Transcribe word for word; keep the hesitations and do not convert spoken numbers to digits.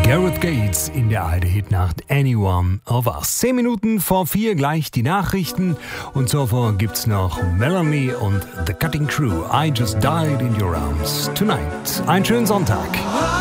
Gareth Gates in der Heide-Hit-Nacht Any One of Us. Zehn Minuten vor vier gleich die Nachrichten und zuvor gibt's noch Melanie und The Cutting Crew. I Just Died in Your Arms Tonight. Einen schönen Sonntag.